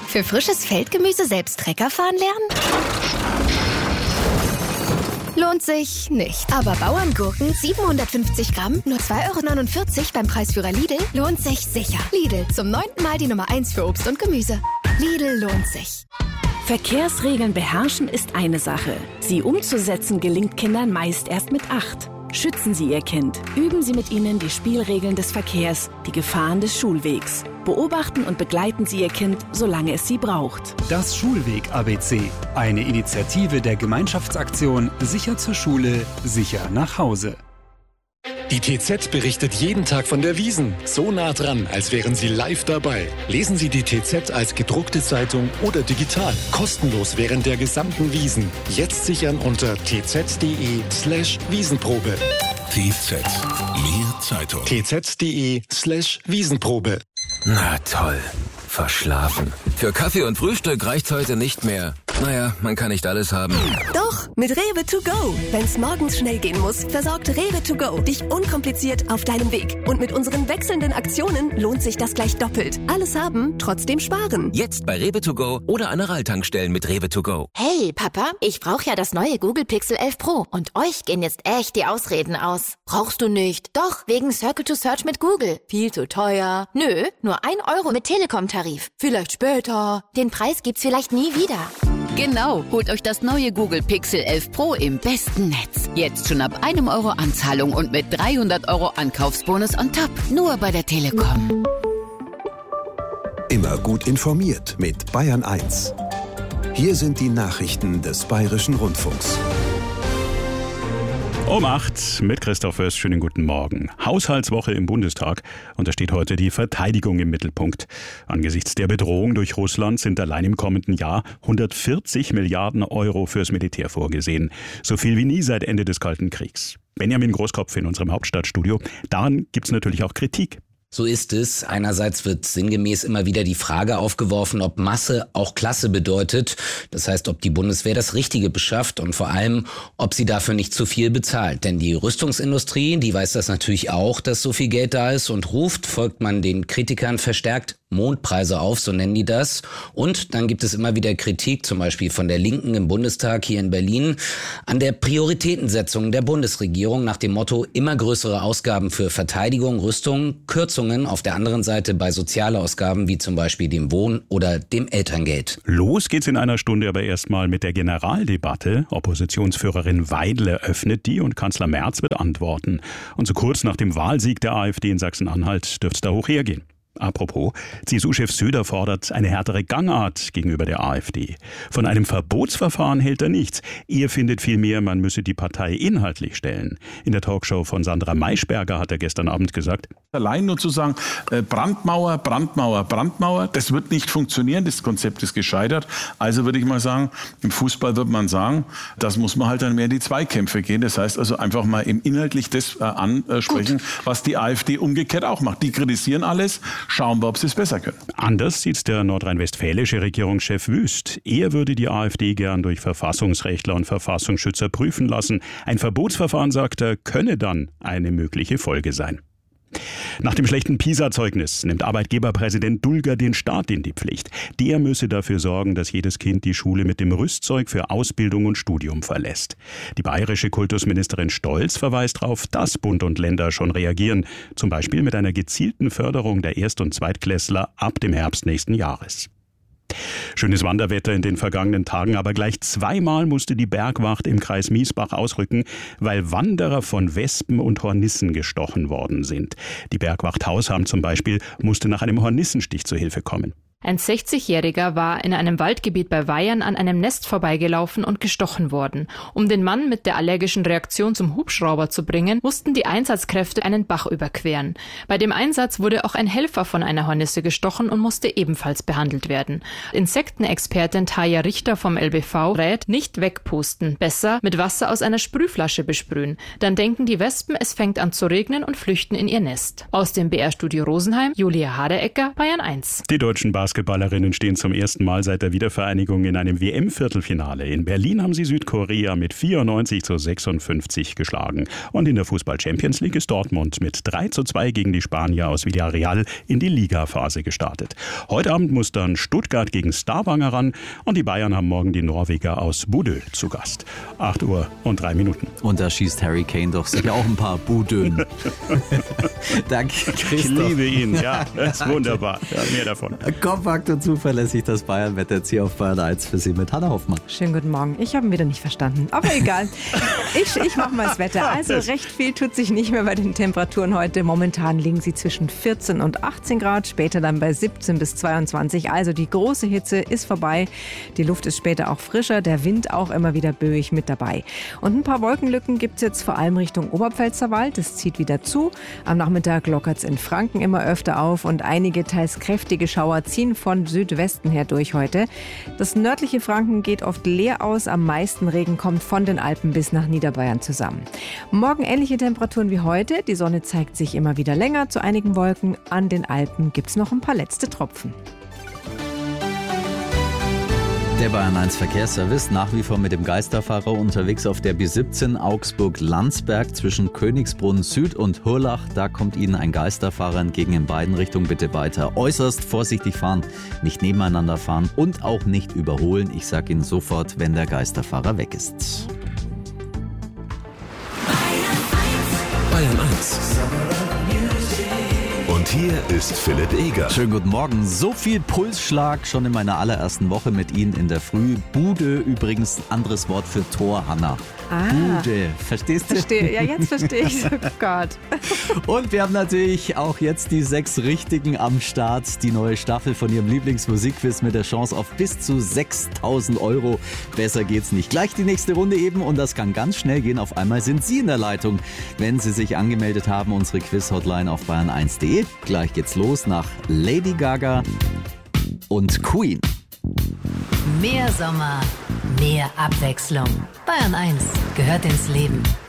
Für frisches Feldgemüse selbst Trecker fahren lernen? Lohnt sich nicht. Aber Bauerngurken 750 Gramm, nur 2,49 € beim Preisführer Lidl, lohnt sich sicher. Lidl, zum 9. Mal die Nummer 1 für Obst und Gemüse. Lidl lohnt sich. Verkehrsregeln beherrschen ist eine Sache. Sie umzusetzen gelingt Kindern meist erst mit 8. Schützen Sie Ihr Kind. Üben Sie mit ihnen die Spielregeln des Verkehrs, die Gefahren des Schulwegs. Beobachten und begleiten Sie Ihr Kind, solange es Sie braucht. Das Schulweg-ABC. Eine Initiative der Gemeinschaftsaktion Sicher zur Schule, sicher nach Hause. Die TZ berichtet jeden Tag von der Wiesn. So nah dran, als wären Sie live dabei. Lesen Sie die TZ als gedruckte Zeitung oder digital. Kostenlos während der gesamten Wiesn. Jetzt sichern unter tz.de/Wiesenprobe. TZ. Mehr Zeitung. tz.de/Wiesenprobe. Na toll. Verschlafen. Für Kaffee und Frühstück reicht's heute nicht mehr. Naja, man kann nicht alles haben. Doch, mit Rewe to go. Wenn's morgens schnell gehen muss, versorgt Rewe to go dich unkompliziert auf deinem Weg. Und mit unseren wechselnden Aktionen lohnt sich das gleich doppelt. Alles haben, trotzdem sparen. Jetzt bei Rewe to go oder an Aral-Tankstellen mit Rewe to go. Hey, Papa, ich brauche ja das neue Google Pixel 11 Pro. Und euch gehen jetzt echt die Ausreden aus. Brauchst du nicht? Doch, wegen Circle to Search mit Google. Viel zu teuer. Nö, nur 1 € mit Telekom-Tarif. Vielleicht später. Den Preis gibt's vielleicht nie wieder. Genau, holt euch das neue Google Pixel 11 Pro im besten Netz. Jetzt schon ab 1 € Anzahlung und mit 300 € Ankaufsbonus on top. Nur bei der Telekom. Immer gut informiert mit Bayern 1. Hier sind die Nachrichten des Bayerischen Rundfunks. Um 8 mit Christoph Wöss. Schönen guten Morgen. Haushaltswoche im Bundestag und da steht heute die Verteidigung im Mittelpunkt. Angesichts der Bedrohung durch Russland sind allein im kommenden Jahr 140 Milliarden € fürs Militär vorgesehen. So viel wie nie seit Ende des Kalten Kriegs. Benjamin Großkopf in unserem Hauptstadtstudio. Daran gibt's natürlich auch Kritik. So ist es. Einerseits wird sinngemäß immer wieder die Frage aufgeworfen, ob Masse auch Klasse bedeutet. Das heißt, ob die Bundeswehr das Richtige beschafft und vor allem, ob sie dafür nicht zu viel bezahlt. Denn die Rüstungsindustrie, die weiß das natürlich auch, dass so viel Geld da ist und ruft, folgt man den Kritikern verstärkt Mondpreise auf, so nennen die das. Und dann gibt es immer wieder Kritik, zum Beispiel von der Linken im Bundestag hier in Berlin, an der Prioritätensetzung der Bundesregierung nach dem Motto immer größere Ausgaben für Verteidigung, Rüstung, Kürzungen auf der anderen Seite bei Sozialausgaben wie zum Beispiel dem Wohn- oder dem Elterngeld. Los geht's in einer Stunde aber erstmal mit der Generaldebatte. Oppositionsführerin Weidel eröffnet die und Kanzler Merz wird antworten. Und so kurz nach dem Wahlsieg der AfD in Sachsen-Anhalt dürfte es da hoch hergehen. Apropos, CSU-Chef Söder fordert eine härtere Gangart gegenüber der AfD. Von einem Verbotsverfahren hält er nichts. Er findet vielmehr, man müsse die Partei inhaltlich stellen. In der Talkshow von Sandra Maischberger hat er gestern Abend gesagt: Allein nur zu sagen, Brandmauer, Brandmauer, Brandmauer, das wird nicht funktionieren, das Konzept ist gescheitert. Also würde ich mal sagen, im Fußball wird man sagen, das muss man halt dann mehr in die Zweikämpfe gehen. Das heißt also einfach mal inhaltlich das ansprechen, was die AfD umgekehrt auch macht. Die kritisieren alles. Schauen wir, ob sie es besser können. Anders sieht's der nordrhein-westfälische Regierungschef Wüst. Er würde die AfD gern durch Verfassungsrechtler und Verfassungsschützer prüfen lassen. Ein Verbotsverfahren, sagt er, könne dann eine mögliche Folge sein. Nach dem schlechten PISA-Zeugnis nimmt Arbeitgeberpräsident Dulger den Staat in die Pflicht. Der müsse dafür sorgen, dass jedes Kind die Schule mit dem Rüstzeug für Ausbildung und Studium verlässt. Die bayerische Kultusministerin Stolz verweist darauf, dass Bund und Länder schon reagieren, zum Beispiel mit einer gezielten Förderung der Erst- und Zweitklässler ab dem Herbst nächsten Jahres. Schönes Wanderwetter in den vergangenen Tagen, aber gleich 2-mal musste die Bergwacht im Kreis Miesbach ausrücken, weil Wanderer von Wespen und Hornissen gestochen worden sind. Die Bergwacht Hausham zum Beispiel musste nach einem Hornissenstich zur Hilfe kommen. Ein 60-Jähriger war in einem Waldgebiet bei Weyern an einem Nest vorbeigelaufen und gestochen worden. Um den Mann mit der allergischen Reaktion zum Hubschrauber zu bringen, mussten die Einsatzkräfte einen Bach überqueren. Bei dem Einsatz wurde auch ein Helfer von einer Hornisse gestochen und musste ebenfalls behandelt werden. Insektenexpertin Taja Richter vom LBV rät, nicht wegpusten, besser mit Wasser aus einer Sprühflasche besprühen. Dann denken die Wespen, es fängt an zu regnen und flüchten in ihr Nest. Aus dem BR-Studio Rosenheim, Julia Haderecker, Bayern 1. Die deutschen Basketballerinnen stehen zum ersten Mal seit der Wiedervereinigung in einem WM-Viertelfinale. In Berlin haben sie Südkorea mit 94:56 geschlagen. Und in der Fußball-Champions League ist Dortmund mit 3:2 gegen die Spanier aus Villarreal in die Ligaphase gestartet. Heute Abend muss dann Stuttgart gegen Stavanger ran und die Bayern haben morgen die Norweger aus Bodø zu Gast. 8:03. Und da schießt Harry Kane doch sicher auch ein paar Budön. Danke, Christoph. Ich liebe ihn, ja, das ist wunderbar. Ja, mehr davon. Kompakt und zuverlässig das Bayern-Wetter jetzt hier auf Bayern 1 für Sie mit Hanna Hoffmann. Schönen guten Morgen. Ich habe ihn wieder nicht verstanden, aber egal. Ich mache mal das Wetter. Also recht viel tut sich nicht mehr bei den Temperaturen heute. Momentan liegen sie zwischen 14 und 18 Grad, später dann bei 17 bis 22. Also die große Hitze ist vorbei. Die Luft ist später auch frischer, der Wind auch immer wieder böig mit dabei. Und ein paar Wolkenlücken gibt es jetzt vor allem Richtung Oberpfälzerwald. Das zieht wieder zu. Am Nachmittag lockert es in Franken immer öfter auf und einige teils kräftige Schauer ziehen von Südwesten her durch heute. Das nördliche Franken geht oft leer aus. Am meisten Regen kommt von den Alpen bis nach Niederbayern zusammen. Morgen ähnliche Temperaturen wie heute. Die Sonne zeigt sich immer wieder länger zu einigen Wolken. An den Alpen gibt es noch ein paar letzte Tropfen. Der Bayern 1 Verkehrsservice nach wie vor mit dem Geisterfahrer unterwegs auf der B17 Augsburg-Landsberg zwischen Königsbrunn Süd und Hurlach. Da kommt Ihnen ein Geisterfahrer entgegen in beiden Richtungen. Bitte weiter äußerst vorsichtig fahren, nicht nebeneinander fahren und auch nicht überholen. Ich sage Ihnen sofort, wenn der Geisterfahrer weg ist. Bayern 1. Und hier ist Philipp Eger. Schönen guten Morgen. So viel Pulsschlag schon in meiner allerersten Woche mit Ihnen in der Früh. Bude übrigens ein anderes Wort für Tor, Hanna. Bude. Verstehst du? Verstehe. Ja, jetzt verstehe ich. Oh Gott. Und wir haben natürlich auch jetzt die 6 Richtigen am Start. Die neue Staffel von Ihrem Lieblingsmusikquiz mit der Chance auf bis zu 6.000 €. Besser geht's nicht. Gleich die nächste Runde eben und das kann ganz schnell gehen. Auf einmal sind Sie in der Leitung, wenn Sie sich angemeldet haben. Unsere Quiz-Hotline auf bayern1.de. Gleich geht's los nach Lady Gaga und Queen. Mehr Sommer, mehr Abwechslung. Bayern 1 gehört ins Leben.